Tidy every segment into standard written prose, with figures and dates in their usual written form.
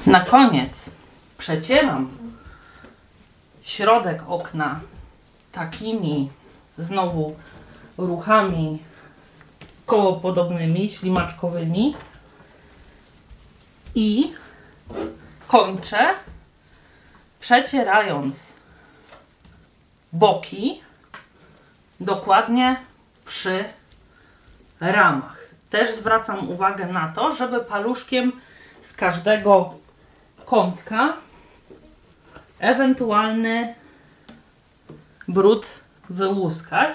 Na koniec przecieram środek okna takimi znowu ruchami kołopodobnymi, ślimaczkowymi i kończę przecierając boki dokładnie przy ramach. Też zwracam uwagę na to, żeby paluszkiem z każdego kątka ewentualny brud wyłuskać.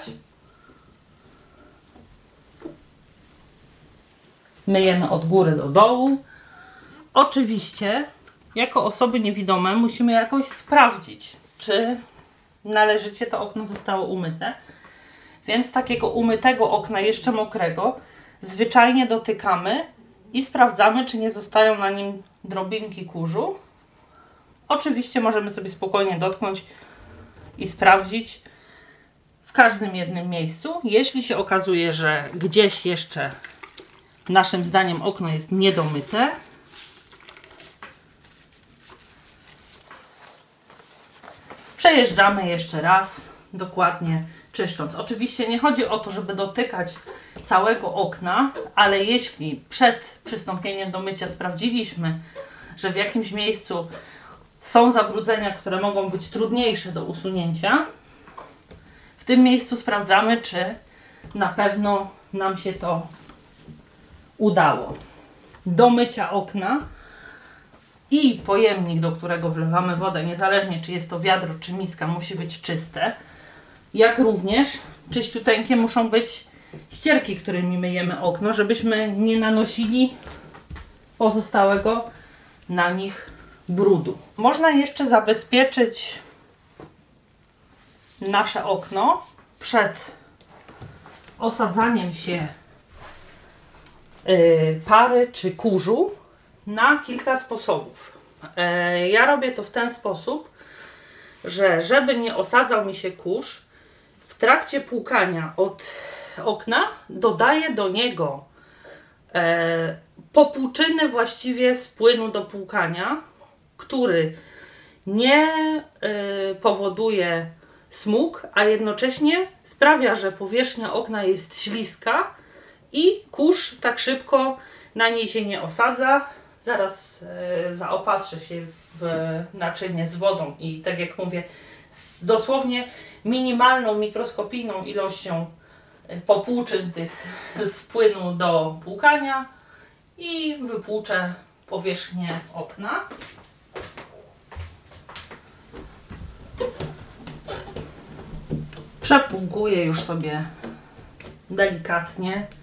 Myjemy od góry do dołu. Oczywiście, jako osoby niewidome musimy jakoś sprawdzić, czy należycie to okno zostało umyte. Więc takiego umytego okna, jeszcze mokrego, zwyczajnie dotykamy i sprawdzamy, czy nie zostają na nim drobinki kurzu. Oczywiście możemy sobie spokojnie dotknąć i sprawdzić w każdym jednym miejscu. Jeśli się okazuje, że gdzieś jeszcze naszym zdaniem okno jest niedomyte, przejeżdżamy jeszcze raz, dokładnie czyszcząc. Oczywiście nie chodzi o to, żeby dotykać całego okna, ale jeśli przed przystąpieniem do mycia sprawdziliśmy, że w jakimś miejscu są zabrudzenia, które mogą być trudniejsze do usunięcia, w tym miejscu sprawdzamy, czy na pewno nam się to udało. Do mycia okna i pojemnik, do którego wlewamy wodę, niezależnie czy jest to wiadro czy miska, musi być czyste. Jak również czyściuteńkie muszą być ścierki, którymi myjemy okno, żebyśmy nie nanosili pozostałego na nich brudu. Można jeszcze zabezpieczyć nasze okno przed osadzaniem się pary czy kurzu na kilka sposobów. Ja robię to w ten sposób, że żeby nie osadzał mi się kurz, w trakcie płukania od okna dodaję do niego popłuczyny właściwie z płynu do płukania, który nie powoduje smug, a jednocześnie sprawia, że powierzchnia okna jest śliska i kurz tak szybko na niej się nie osadza. Zaraz zaopatrzę się w naczynie z wodą i tak jak mówię, z dosłownie minimalną, mikroskopijną ilością popłuczyn tych z płynu do płukania i wypłuczę powierzchnię okna. Przepłukuję już sobie delikatnie